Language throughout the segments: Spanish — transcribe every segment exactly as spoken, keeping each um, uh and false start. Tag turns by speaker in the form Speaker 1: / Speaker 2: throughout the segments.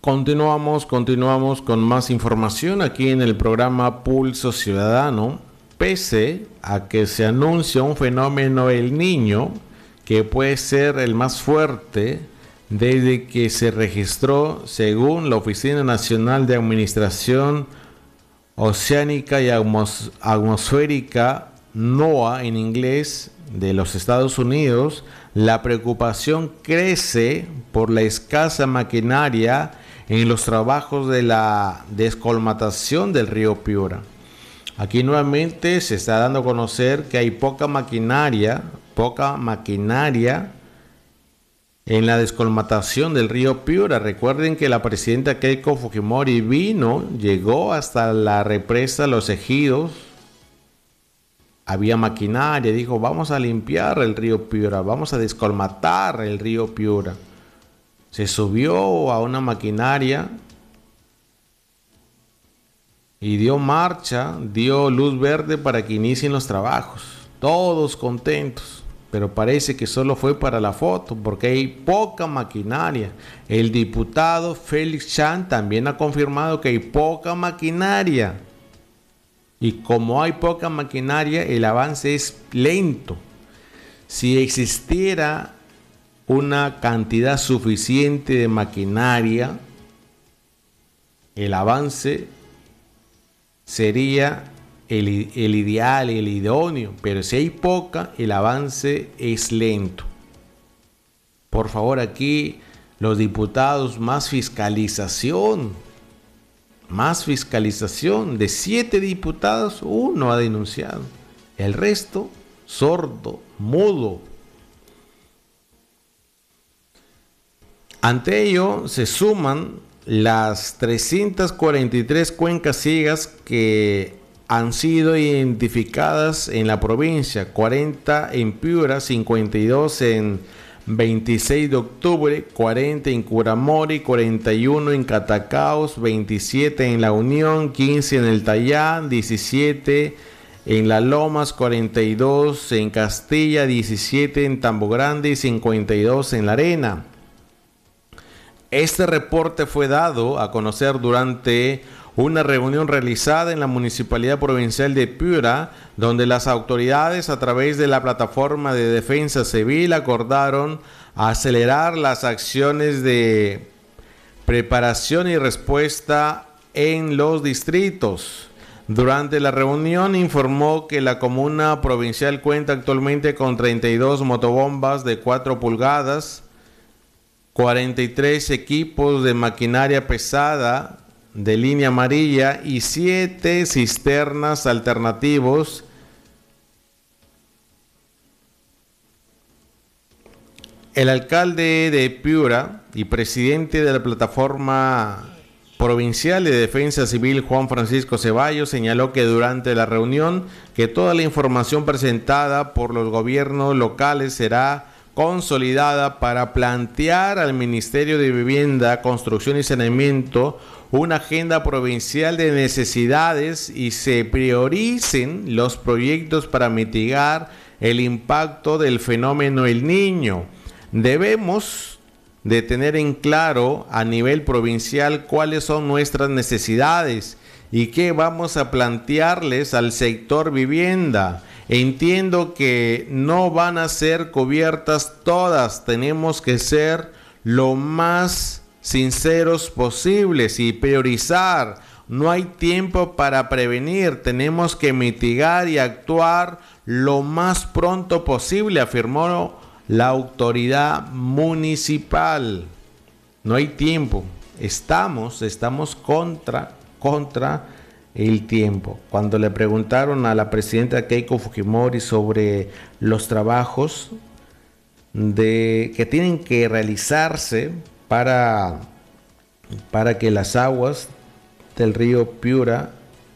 Speaker 1: Continuamos, continuamos con más información aquí en el programa Pulso Ciudadano. Pese a que se anuncia un fenómeno El Niño que puede ser el más fuerte desde que se registró, según la Oficina Nacional de Administración Oceánica y Atmos- Atmosférica, NOAA en inglés, de los Estados Unidos, la preocupación crece por la escasa maquinaria en los trabajos de la descolmatación del río Piura. Aquí nuevamente se está dando a conocer que hay poca maquinaria, poca maquinaria en la descolmatación del río Piura. Recuerden que la presidenta Keiko Fujimori vino, llegó hasta la represa Los Ejidos. Había maquinaria, dijo, vamos a limpiar el río Piura, vamos a descolmatar el río Piura. Se subió a una maquinaria y dio marcha, dio luz verde para que inicien los trabajos. Todos contentos, pero parece que solo fue para la foto porque hay poca maquinaria. El diputado Félix Chan también ha confirmado que hay poca maquinaria. Y como hay poca maquinaria, el avance es lento. Si existiera una cantidad suficiente de maquinaria, el avance sería el, el ideal, el idóneo, pero si hay poca, el avance es lento. Por favor, aquí los diputados, más fiscalización, más fiscalización. De siete diputados, uno ha denunciado, el resto sordo, mudo. Ante ello se suman las trescientas cuarenta y tres cuencas ciegas que han sido identificadas en la provincia, cuarenta en Piura, cincuenta y dos en veintiséis de octubre, cuarenta en Curamori, cuarenta y uno en Catacaos, veintisiete en La Unión, quince en El Tayá, diecisiete en Las Lomas, cuarenta y dos en Castilla, diecisiete en Tambo Grande y cincuenta y dos en La Arena. Este reporte fue dado a conocer durante una reunión realizada en la Municipalidad Provincial de Piura, donde las autoridades, a través de la Plataforma de Defensa Civil, acordaron acelerar las acciones de preparación y respuesta en los distritos. Durante la reunión informó que la comuna provincial cuenta actualmente con treinta y dos motobombas de cuatro pulgadas, cuarenta y tres equipos de maquinaria pesada de línea amarilla y siete cisternas alternativos. El alcalde de Piura y presidente de la Plataforma Provincial de Defensa Civil, Juan Francisco Ceballos, señaló que durante la reunión que toda la información presentada por los gobiernos locales será consolidada para plantear al Ministerio de Vivienda, Construcción y Saneamiento una agenda provincial de necesidades y se prioricen los proyectos para mitigar el impacto del fenómeno El Niño. Debemos de tener en claro a nivel provincial cuáles son nuestras necesidades y qué vamos a plantearles al sector vivienda. Entiendo que no van a ser cubiertas todas, tenemos que ser lo más sinceros posibles y priorizar. No hay tiempo para prevenir, tenemos que mitigar y actuar lo más pronto posible, afirmó la autoridad municipal. No hay tiempo, estamos, estamos contra, contra el tiempo. Cuando le preguntaron a la presidenta Keiko Fujimori sobre los trabajos de, que tienen que realizarse para, para que las aguas del río Piura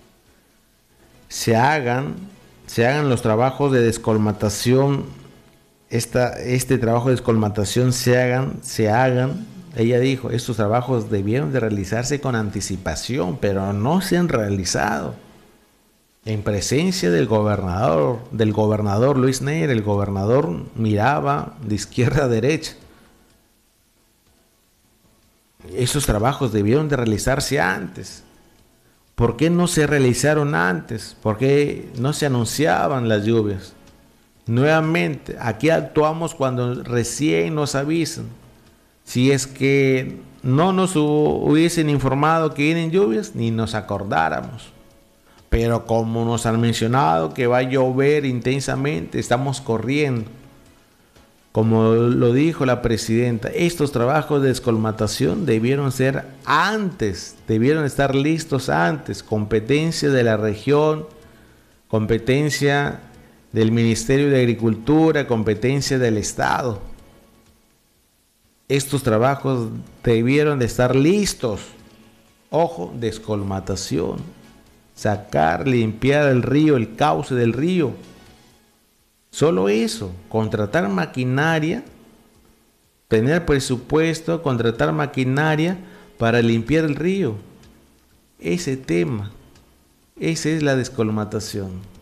Speaker 1: se hagan, se hagan los trabajos de descolmatación, esta, este trabajo de descolmatación se hagan, se hagan, ella dijo, estos trabajos debieron de realizarse con anticipación, pero no se han realizado. En presencia del gobernador, del gobernador Luis Neira, el gobernador miraba de izquierda a derecha. Esos trabajos debieron de realizarse antes. ¿Por qué no se realizaron antes? ¿Por qué no se anunciaban las lluvias? Nuevamente, aquí actuamos cuando recién nos avisan. Si es que no nos hubiesen informado que vienen lluvias, ni nos acordáramos. Pero como nos han mencionado que va a llover intensamente, estamos corriendo. Como lo dijo la presidenta, estos trabajos de descolmatación debieron ser antes, debieron estar listos antes, competencia de la región, competencia del Ministerio de Agricultura, competencia del Estado. Estos trabajos debieron de estar listos. Ojo, descolmatación, sacar, limpiar el río, el cauce del río. Solo eso, contratar maquinaria, tener presupuesto, contratar maquinaria para limpiar el río. Ese tema, esa es la descolmatación.